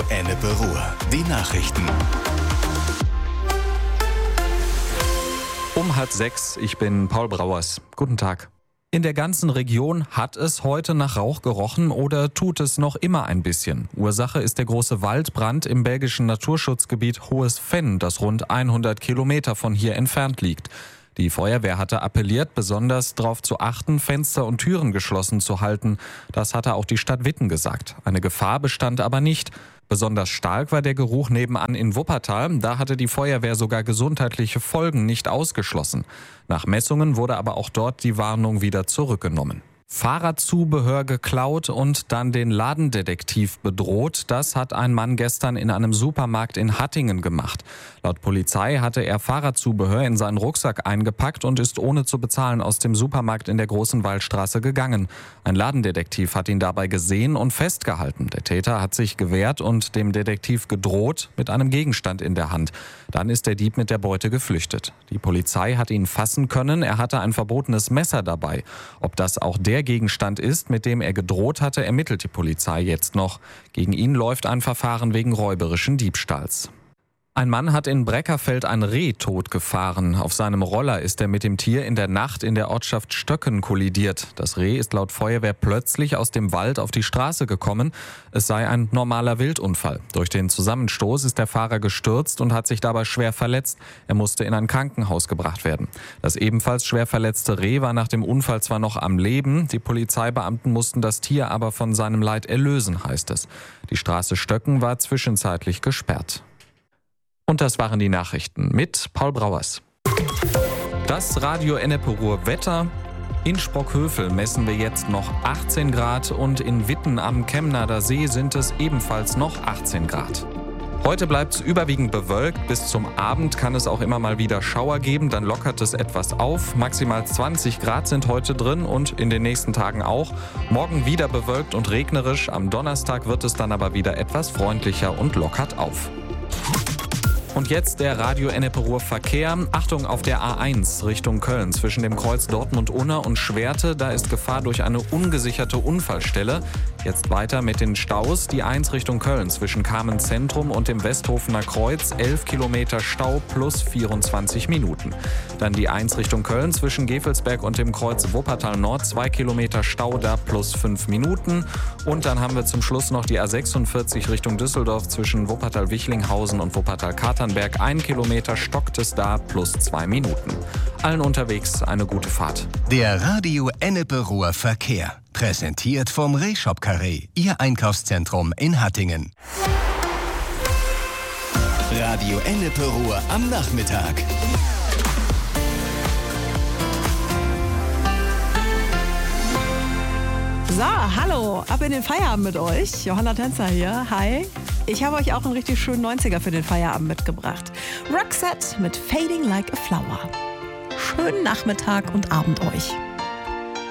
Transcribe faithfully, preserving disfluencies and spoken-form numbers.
Ennepe Ruhr. Die Nachrichten. Um halb sechs, ich bin Paul Brauers. Guten Tag. In der ganzen Region hat es heute nach Rauch gerochen oder tut es noch immer ein bisschen. Ursache ist der große Waldbrand im belgischen Naturschutzgebiet Hohes Venn, das rund hundert Kilometer von hier entfernt liegt. Die Feuerwehr hatte appelliert, besonders darauf zu achten, Fenster und Türen geschlossen zu halten. Das hatte auch die Stadt Witten gesagt. Eine Gefahr bestand aber nicht. Besonders stark war der Geruch nebenan in Wuppertal. Da hatte die Feuerwehr sogar gesundheitliche Folgen nicht ausgeschlossen. Nach Messungen wurde aber auch dort die Warnung wieder zurückgenommen. Fahrradzubehör geklaut und dann den Ladendetektiv bedroht. Das hat ein Mann gestern in einem Supermarkt in Hattingen gemacht. Laut Polizei hatte er Fahrradzubehör in seinen Rucksack eingepackt und ist ohne zu bezahlen aus dem Supermarkt in der Großen Waldstraße gegangen. Ein Ladendetektiv hat ihn dabei gesehen und festgehalten. Der Täter hat sich gewehrt und dem Detektiv gedroht mit einem Gegenstand in der Hand. Dann ist der Dieb mit der Beute geflüchtet. Die Polizei hat ihn fassen können. Er hatte ein verbotenes Messer dabei. Ob das auch der Gegenstand ist, mit dem er gedroht hatte, ermittelt die Polizei jetzt noch. Gegen ihn läuft ein Verfahren wegen räuberischen Diebstahls. Ein Mann hat in Breckerfeld ein Reh totgefahren. Auf seinem Roller ist er mit dem Tier in der Nacht in der Ortschaft Stöcken kollidiert. Das Reh ist laut Feuerwehr plötzlich aus dem Wald auf die Straße gekommen. Es sei ein normaler Wildunfall. Durch den Zusammenstoß ist der Fahrer gestürzt und hat sich dabei schwer verletzt. Er musste in ein Krankenhaus gebracht werden. Das ebenfalls schwer verletzte Reh war nach dem Unfall zwar noch am Leben. Die Polizeibeamten mussten das Tier aber von seinem Leid erlösen, heißt es. Die Straße Stöcken war zwischenzeitlich gesperrt. Und das waren die Nachrichten mit Paul Brauers. Das Radio Ennepe Ruhr Wetter. In Sprockhövel messen wir jetzt noch achtzehn Grad und in Witten am Chemnader See sind es ebenfalls noch achtzehn Grad. Heute bleibt es überwiegend bewölkt. Bis zum Abend kann es auch immer mal wieder Schauer geben. Dann lockert es etwas auf. Maximal zwanzig Grad sind heute drin und in den nächsten Tagen auch. Morgen wieder bewölkt und regnerisch. Am Donnerstag wird es dann aber wieder etwas freundlicher und lockert auf. Und jetzt der Radio Ennepe Ruhr Verkehr. Achtung auf der A eins Richtung Köln zwischen dem Kreuz Dortmund-Unna und Schwerte. Da ist Gefahr durch eine ungesicherte Unfallstelle. Jetzt weiter mit den Staus. Die eins Richtung Köln zwischen Kamen Zentrum und dem Westhofener Kreuz. elf Kilometer Stau plus vierundzwanzig Minuten. Dann die eins Richtung Köln zwischen Gevelsberg und dem Kreuz Wuppertal Nord. zwei Kilometer Stau da plus fünf Minuten. Und dann haben wir zum Schluss noch die A sechsundvierzig Richtung Düsseldorf zwischen Wuppertal-Wichlinghausen und Wuppertal-Katernberg. Ein Kilometer stockt es da plus zwei Minuten. Allen unterwegs eine gute Fahrt. Der Radio Ennepe Ruhr Verkehr. Präsentiert vom Rehshop Carré, Ihr Einkaufszentrum in Hattingen. Radio Ennepe Ruhr am Nachmittag. So, hallo, ab in den Feierabend mit euch. Johanna Tänzer hier, hi. Ich habe euch auch einen richtig schönen neunziger für den Feierabend mitgebracht. Roxette mit Fading Like a Flower. Schönen Nachmittag und Abend euch.